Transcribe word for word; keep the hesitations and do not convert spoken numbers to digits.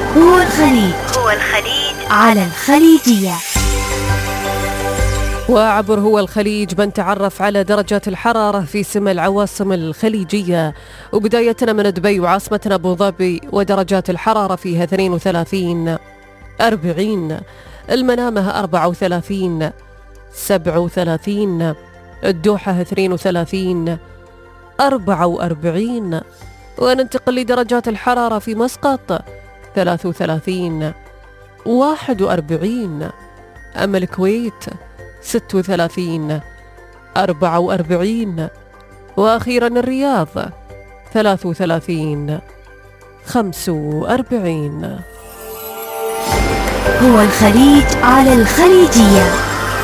هو الخليج هو الخليج على الخليجية. وعبر هو الخليج بنتعرف على درجات الحرارة في سمى العواصم الخليجية، وبدايتنا من دبي وعاصمتنا أبو ظبي، ودرجات الحرارة فيها اثنين وثلاثين أربعين، المنامة أربعة وثلاثين سبعة وثلاثين، الدوحة اثنين وثلاثين أربعة وأربعين. وننتقل لدرجات الحرارة في مسقط ثلاثة وثلاثين واحد وأربعين، أما الكويت ستة وثلاثين أربعة وأربعين، وأخيرا الرياض ثلاثة وثلاثين خمسة وأربعين. هو الخليج على الخليجية.